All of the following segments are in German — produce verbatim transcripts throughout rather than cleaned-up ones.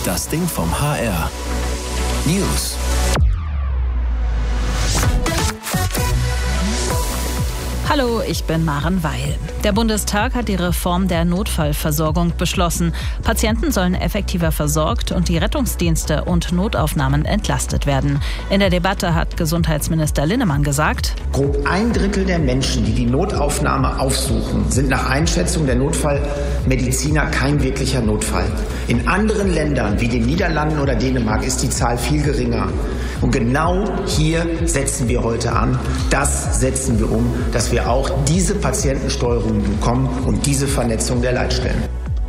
Das Ding vom H R. News. Hallo, ich bin Maren Weil. Der Bundestag hat die Reform der Notfallversorgung beschlossen. Patienten sollen effektiver versorgt und die Rettungsdienste und Notaufnahmen entlastet werden. In der Debatte hat Gesundheitsminister Linnemann gesagt: Grob ein Drittel der Menschen, die die Notaufnahme aufsuchen, sind nach Einschätzung der Notfallmediziner kein wirklicher Notfall. In anderen Ländern wie den Niederlanden oder Dänemark ist die Zahl viel geringer. Und genau hier setzen wir heute an. Das setzen wir um, dass wir auch diese Patientensteuerung bekommen und diese Vernetzung der Leitstellen.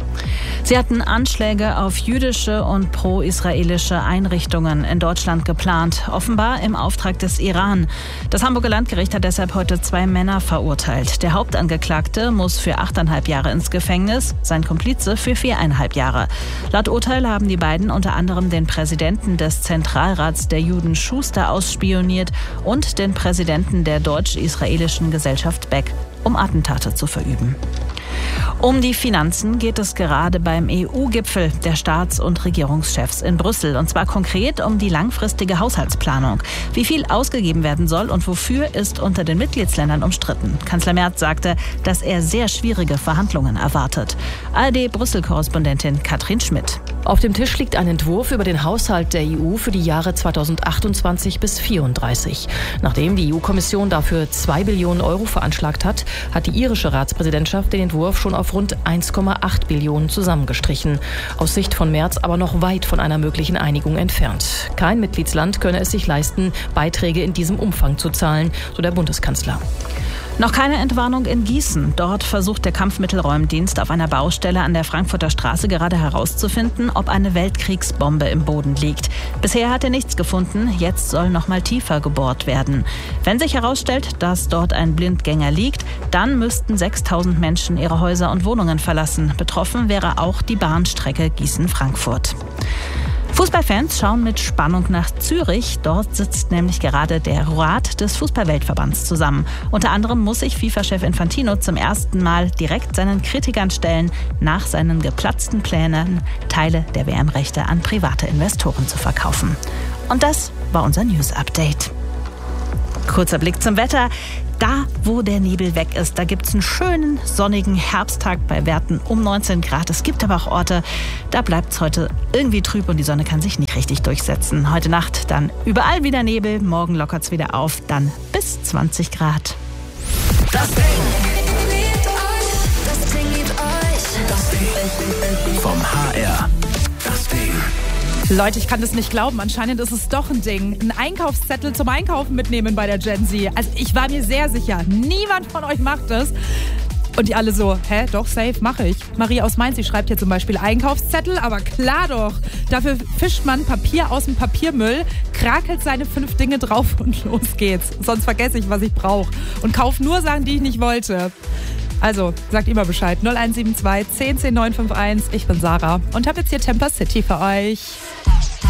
Sie hatten Anschläge auf jüdische und pro-israelische Einrichtungen in Deutschland geplant, offenbar im Auftrag des Iran. Das Hamburger Landgericht hat deshalb heute zwei Männer verurteilt. Der Hauptangeklagte muss für achteinhalb Jahre ins Gefängnis, sein Komplize für viereinhalb Jahre. Laut Urteil haben die beiden unter anderem den Präsidenten des Zentralrats der Juden Schuster ausspioniert und den Präsidenten der deutsch-israelischen Gesellschaft Beck, um Attentate zu verüben. Um die Finanzen geht es gerade beim E U-Gipfel der Staats- und Regierungschefs in Brüssel. Und zwar konkret um die langfristige Haushaltsplanung. Wie viel ausgegeben werden soll und wofür, ist unter den Mitgliedsländern umstritten. Kanzler Merz sagte, dass er sehr schwierige Verhandlungen erwartet. A R D-Brüssel-Korrespondentin Katrin Schmidt. Auf dem Tisch liegt ein Entwurf über den Haushalt der E U für die Jahre zweitausendachtundzwanzig bis vierunddreißig. Nachdem die E U-Kommission dafür zwei Billionen Euro veranschlagt hat, hat die irische Ratspräsidentschaft den Entwurf schon auf rund eins Komma acht Billionen zusammengestrichen. Aus Sicht von Merz aber noch weit von einer möglichen Einigung entfernt. Kein Mitgliedsland könne es sich leisten, Beiträge in diesem Umfang zu zahlen, so der Bundeskanzler. Noch keine Entwarnung in Gießen. Dort versucht der Kampfmittelräumdienst auf einer Baustelle an der Frankfurter Straße gerade herauszufinden, ob eine Weltkriegsbombe im Boden liegt. Bisher hat er nichts gefunden, jetzt soll noch mal tiefer gebohrt werden. Wenn sich herausstellt, dass dort ein Blindgänger liegt, dann müssten sechstausend Menschen ihre Häuser und Wohnungen verlassen. Betroffen wäre auch die Bahnstrecke Gießen-Frankfurt. Fußballfans schauen mit Spannung nach Zürich. Dort sitzt nämlich gerade der Rat des Fußballweltverbands zusammen. Unter anderem muss sich FIFA-Chef Infantino zum ersten Mal direkt seinen Kritikern stellen, nach seinen geplatzten Plänen, Teile der W M-Rechte an private Investoren zu verkaufen. Und das war unser News-Update. Kurzer Blick zum Wetter. Da, wo der Nebel weg ist, da gibt es einen schönen sonnigen Herbsttag bei Werten um neunzehn Grad. Es gibt aber auch Orte, da bleibt es heute irgendwie trüb und die Sonne kann sich nicht richtig durchsetzen. Heute Nacht dann überall wieder Nebel, morgen lockert es wieder auf, dann bis zwanzig Grad. Das Ding. Das Ding liebt euch. Das Ding vom H R. Das Ding. Leute, ich kann das nicht glauben. Anscheinend ist es doch ein Ding. Ein Einkaufszettel zum Einkaufen mitnehmen bei der Gen Z. Also ich war mir sehr sicher, niemand von euch macht das. Und die alle so, hä, doch, safe, mache ich. Maria aus Mainz, sie schreibt hier zum Beispiel Einkaufszettel, aber klar doch. Dafür fischt man Papier aus dem Papiermüll, krakelt seine fünf Dinge drauf und los geht's. Sonst vergesse ich, was ich brauche. Und kauf nur Sachen, die ich nicht wollte. Also, sagt immer Bescheid. null eins sieben zwei, zehn zehn neun fünf eins. Ich bin Sarah und habe jetzt hier Temper City für euch.